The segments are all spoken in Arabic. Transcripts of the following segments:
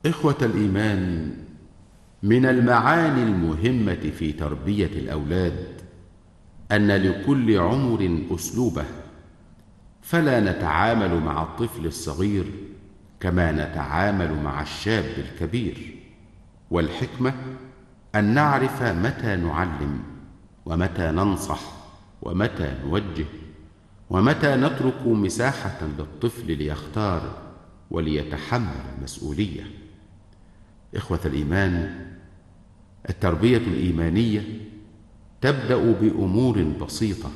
إخوة الإيمان، من المعاني المهمة في تربية الأولاد أن لكل عمر أسلوبه، فلا نتعامل مع الطفل الصغير كما نتعامل مع الشاب الكبير. والحكمة أن نعرف متى نعلم، ومتى ننصح، ومتى نوجه، ومتى نترك مساحة للطفل ليختار وليتحمل المسؤولية. إخوة الإيمان، التربية الإيمانية تبدأ بأمور بسيطة،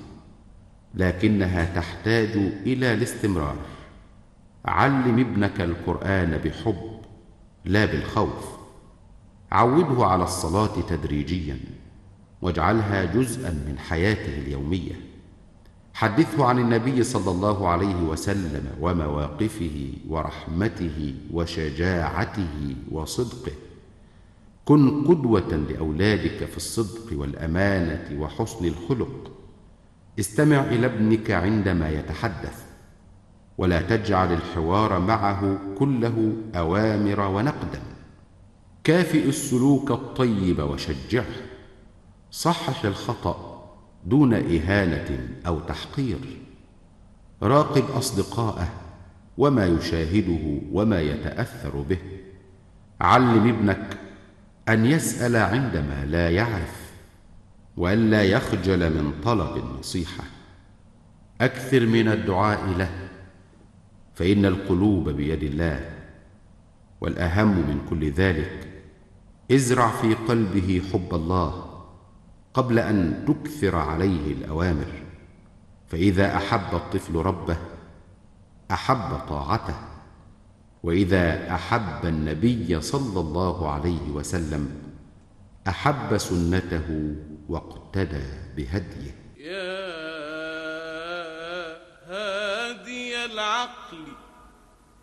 لكنها تحتاج إلى الاستمرار. علم ابنك القرآن بحب لا بالخوف. عوده على الصلاة تدريجيا، واجعلها جزءا من حياته اليومية. حدثه عن النبي صلى الله عليه وسلم ومواقفه ورحمته وشجاعته وصدقه. كن قدوة لأولادك في الصدق والأمانة وحسن الخلق. استمع إلى ابنك عندما يتحدث، ولا تجعل الحوار معه كله أوامر ونقدا. كافئ السلوك الطيب وشجعه. صحح الخطأ دون إهانة أو تحقير. راقب أصدقائه وما يشاهده وما يتأثر به. علم ابنك أن يسأل عندما لا يعرف، وأن لا يخجل من طلب النصيحة. أكثر من الدعاء له، فإن القلوب بيد الله. والأهم من كل ذلك، ازرع في قلبه حب الله قبل أن تكثر عليه الأوامر. فإذا أحب الطفل ربه أحب طاعته، وإذا أحب النبي صلى الله عليه وسلم أحب سنته واقتدى بهديه. يا هادي العقل